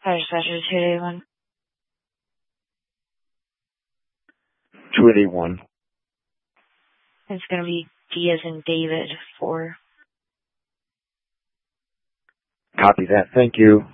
Dispatcher 281. 281. It's going to be D as in David 4. Copy that. Thank you.